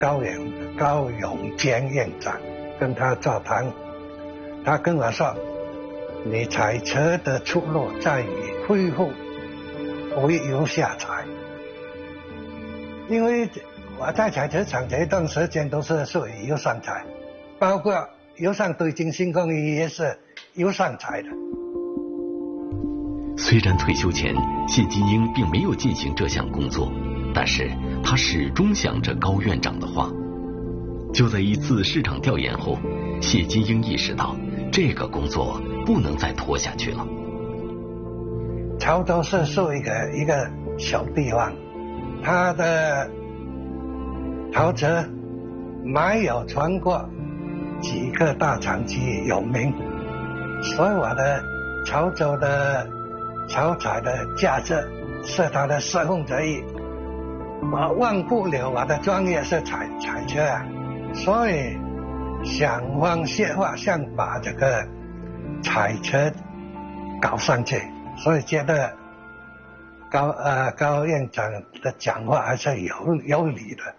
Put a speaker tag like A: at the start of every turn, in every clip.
A: 高永坚院长跟他座谈，他跟我说，你彩瓷的出路在于恢复回釉下彩，因为我在彩瓷厂这一段时间都是属于釉上彩，包括釉上对晶星工艺也是釉上彩的。
B: 虽然退休前谢金英并没有进行这项工作，但是他始终想着高院长的话。就在一次市场调研后，谢金英意识到这个工作不能再拖下去了。
A: 潮州是属于一个小地方，它的陶瓷没有全国几个大厂区有名，所以我的潮州的潮彩的价值是它的1/4，我忘不了我的专业是彩瓷啊，所以想方设法想把这个彩瓷搞上去，所以觉得高院长的讲话还是有理的。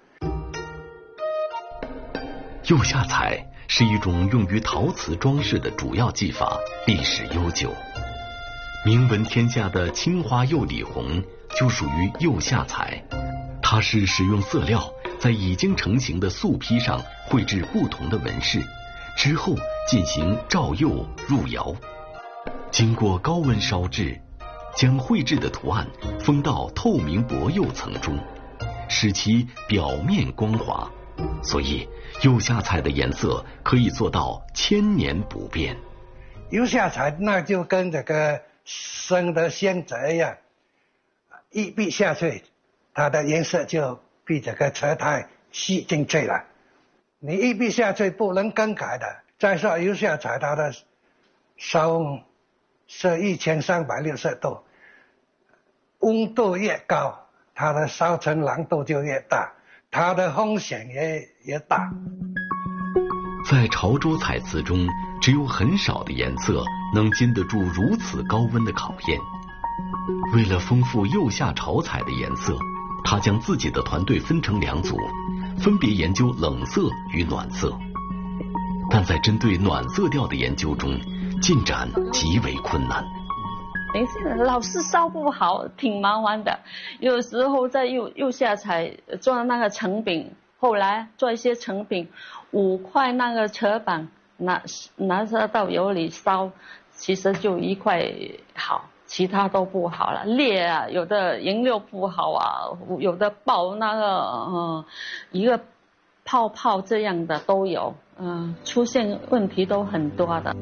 B: 釉下彩是一种用于陶瓷装饰的主要技法，历史悠久。名闻天下的青花釉里红就属于釉下彩，它是使用色料在已经成型的素坯上绘制不同的纹饰，之后进行照釉入窑，经过高温烧制，将绘制的图案封到透明薄釉层中，使其表面光滑，所以釉下彩的颜色可以做到1000年不变。
A: 釉下彩那就跟这个生的鲜蔗一样，一滴下去，它的颜色就比这个瓷胎吸进去了。你一滴下去不能更改的。再说釉下彩，它的烧温是1360度，温度越高，它的烧成蓝度就越大，它的风险也大。
B: 在潮州彩瓷中，只有很少的颜色能经得住如此高温的考验。为了丰富釉下潮彩的颜色，他将自己的团队分成2组，分别研究冷色与暖色。但在针对暖色调的研究中，进展极为困难。
C: 老是烧不好，挺麻烦的。有时候在釉下彩做那个成饼，后来做一些成饼，5块那个瓷板拿到油里烧，其实就1块好，其他都不好了，裂啊，有的颜料不好啊，有的爆那个一个泡泡这样的都有，出现问题都很多的。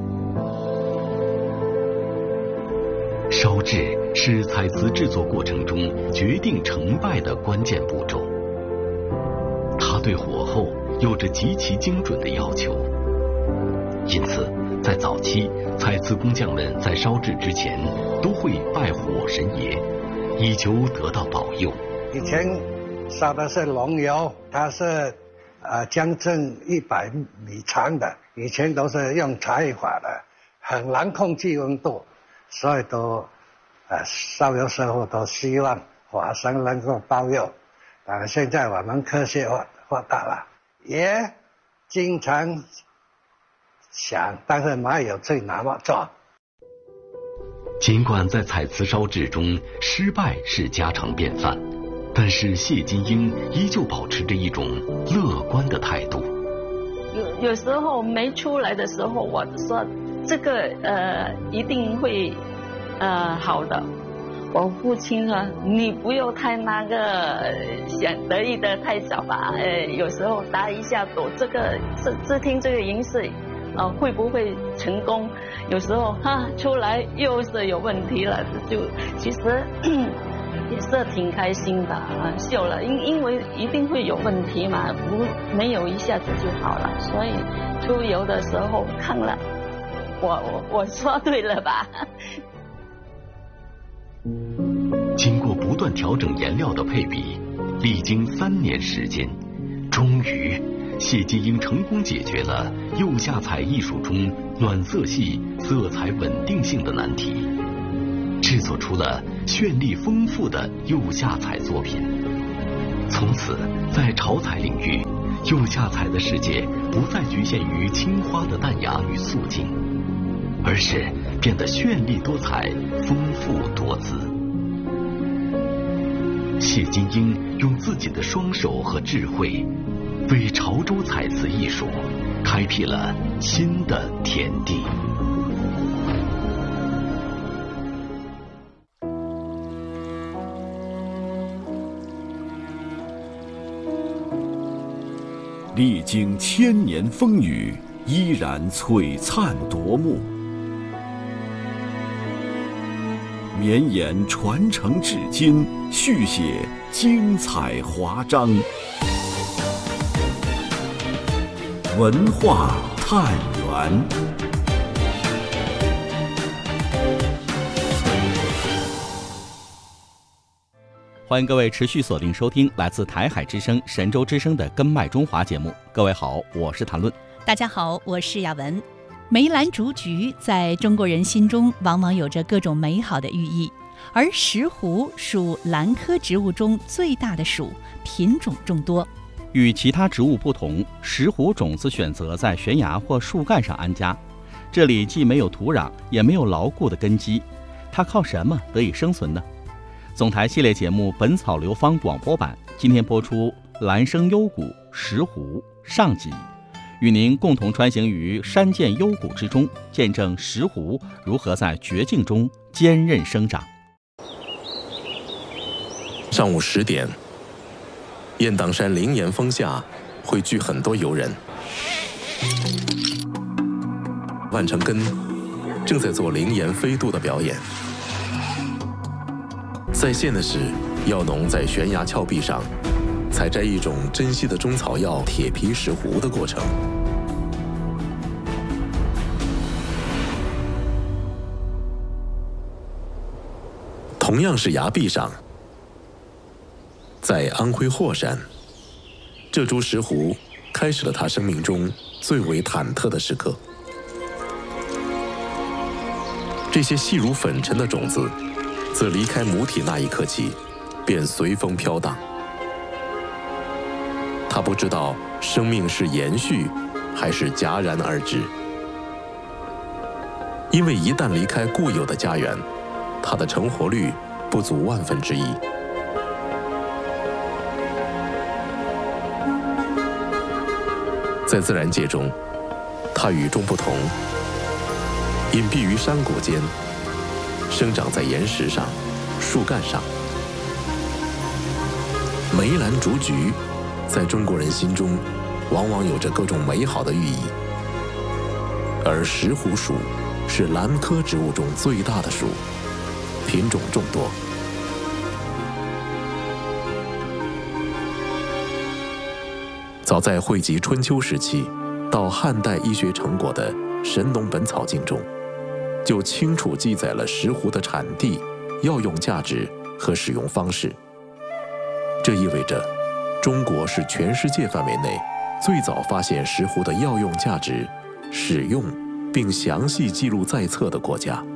B: 烧制是彩瓷制作过程中决定成败的关键步骤，它对火候有着极其精准的要求，因此在早期，彩瓷工匠们在烧制之前都会拜火神爷，以求得到保佑。
A: 以前烧的是龙窑，它是将近100米长的，以前都是用柴法的，很难控制温度，所以都烧窑师傅都希望火神能够保佑。但是现在我们科学发达了，也经常想，但是没有去那么做。
B: 尽管在彩瓷烧制中失败是家常便饭，但是谢金英依旧保持着一种乐观的态度。
C: 有时候没出来的时候，我说这个一定会好的。我父亲说你不要太那个想得意的太早吧，有时候打一下赌，这听这个颜色会不会成功？有时候出来又是有问题了，就其实也是挺开心的笑了，因为一定会有问题嘛，没有一下子就好了，所以出游的时候看了，我说对了吧？
B: 经过不断调整颜料的配比，历经3年时间，终于谢金英成功解决了釉下彩艺术中暖色系色彩稳定性的难题，制作出了绚丽丰富的釉下彩作品。 从此，在潮彩领域，釉下彩的世界不再局限于青花的淡雅与素净，而是变得绚丽多彩、丰富多姿。谢金英用自己的双手和智慧，为潮州彩瓷艺术开辟了新的天地。
D: 历经千年风雨，依然璀璨夺目，绵延传承至今，续写精彩华章。文化探源。
E: 欢迎各位持续锁定收听来自台海之声、神州之声的《根脉中华》节目。各位好，我是谭论。
F: 大家好，我是雅文。梅兰竹菊在中国人心中往往有着各种美好的寓意，而石斛属兰科植物中最大的属，品种众多。
E: 与其他植物不同，石斛种子选择在悬崖或树干上安家，这里既没有土壤，也没有牢固的根基，它靠什么得以生存呢？总台系列节目《本草流芳》广播版今天播出兰生幽谷石斛上集，与您共同穿行于山涧幽谷之中，见证石斛如何在绝境中坚韧生长。
G: 上午10点，雁荡山灵岩峰下汇聚很多游人。万成根正在做灵岩飞渡的表演。在线的是药农在悬崖峭壁上采摘一种珍稀的中草药铁皮石斛的过程。同样是崖壁上，在安徽霍山，这株石斛开始了他生命中最为忐忑的时刻。这些细如粉尘的种子自离开母体那一刻起，便随风飘荡。他不知道生命是延续，还是戛然而止。因为一旦离开固有的家园，它的成活率不足1/1000。在自然界中，它与众不同，隐蔽于山谷间，生长在岩石上、树干上。梅兰竹菊在中国人心中往往有着各种美好的寓意，而石斛属是兰科植物中最大的属，品种众多。早在汇集春秋时期到汉代医学成果的《神农本草经》中，就清楚记载了石斛的产地、药用价值和使用方式。这意味着，中国是全世界范围内最早发现石斛的药用价值、使用并详细记录在册的国家。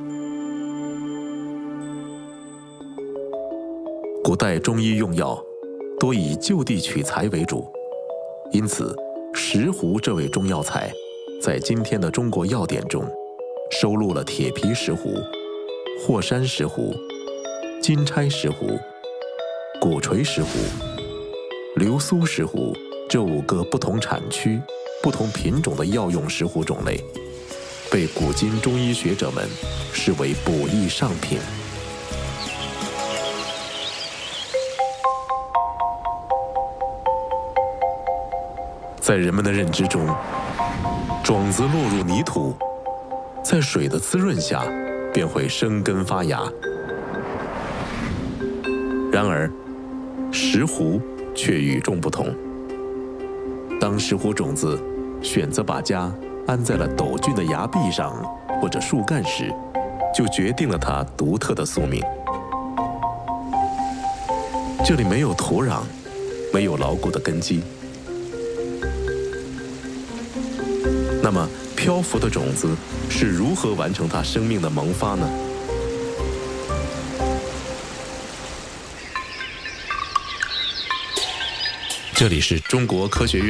G: 古代中医用药多以就地取材为主，因此石斛这味中药材在今天的中国药典中收录了铁皮石斛、霍山石斛、金钗石斛、鼓槌石斛、流苏石斛这5个不同产区、不同品种的药用石斛种类，被古今中医学者们视为补益上品。在人们的认知中，种子落入泥土，在水的滋润下便会生根发芽。然而石斛却与众不同。当石斛种子选择把家安在了陡峻的崖壁上或者树干时，就决定了它独特的宿命。这里没有土壤，没有牢固的根基。那么漂浮的种子是如何完成它生命的萌发呢？ 这里是中国科学院